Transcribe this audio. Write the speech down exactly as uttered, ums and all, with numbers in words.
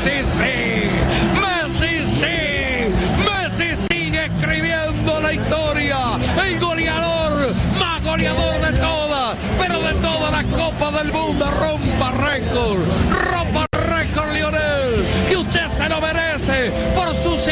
Messi sí, Messi sí, Messi sigue escribiendo la historia, el goleador, más goleador de todas, pero de todas las copas del mundo, rompa récord, rompa